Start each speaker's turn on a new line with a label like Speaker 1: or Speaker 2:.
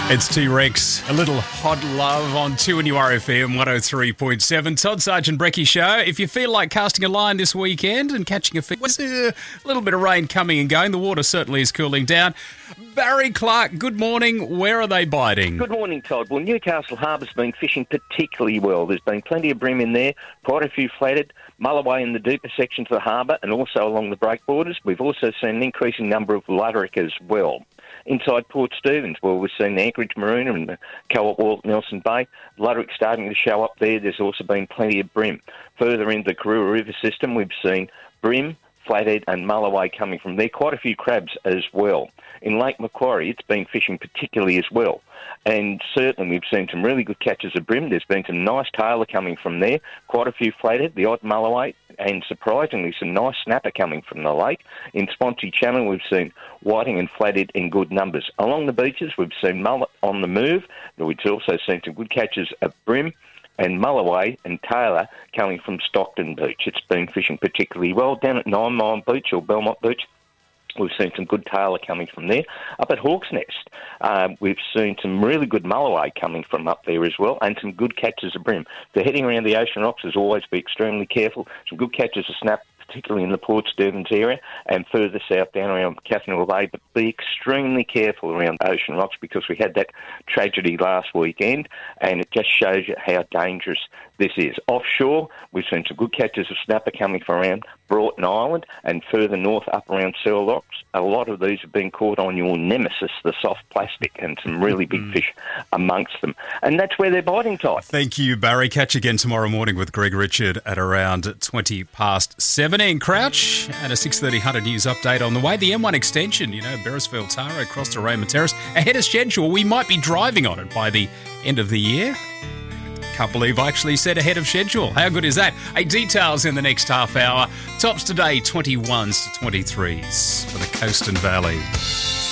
Speaker 1: It's T-Rex, a little hot love on 2NURFM 103.7. Todd Sargent Brecky Show. If you feel like casting a line this weekend and catching a fish, a little bit of rain coming and going. The water certainly is cooling down. Barry Clark, good morning. Where are they biting?
Speaker 2: Good morning, Todd. Well, Newcastle Harbour's been fishing particularly well. There's been plenty of bream in there, quite a few flatted, mulloway in the deeper sections of the harbour and also along the breakwaters. We've also seen an increasing number of luderick as well. Inside Port Stephens, well, we've seen the Anchorage Marina and the Co-op Walt Nelson Bay. Luderick starting to show up there. There's also been plenty of bream. Further into the Karua River system, we've seen bream, flathead and mulloway coming from there. Quite a few crabs as well. In Lake Macquarie, it's been fishing particularly as well. And certainly we've seen some really good catches of bream. There's been some nice tailor coming from there. Quite a few flathead, the odd mulloway, and surprisingly some nice snapper coming from the lake. In Sponsy Channel, we've seen whiting and flathead in good numbers. Along the beaches, we've seen mullet on the move. We've also seen some good catches of bream and mulloway and tailor coming from Stockton Beach. It's been fishing particularly well. Down at 9 Mile Beach or Belmont Beach, we've seen some good tailor coming from there. Up at Hawk's Nest, we've seen some really good mulloway coming from up there as well, and some good catches of bream. So heading around the Ocean Rocks, as always, be extremely careful. Some good catches of snap, particularly in the Port Stephens area, and further south down around Catherine Bay, but be extremely careful around Ocean Rocks because we had that tragedy last weekend, and it just shows you how dangerous this is. Offshore, we've seen some good catches of snapper coming from around Broughton Island and further north up around Searle Rocks. A lot of these have been caught on your nemesis, the soft plastic, and some really big fish amongst them. And that's where they're biting, Todd.
Speaker 1: Thank you, Barry. Catch again tomorrow morning with Greg Richard at around 20 past 7 in Crouch, and a 6:30 Hunter News update on the way. The M1 extension, Beresfield Tara across to Raymond Terrace, ahead of schedule. We might be driving on it by the end of the year. Can't believe I actually said ahead of schedule. How good is that? Details in the next half hour. Tops today, 21s to 23s for the Coast and Valley.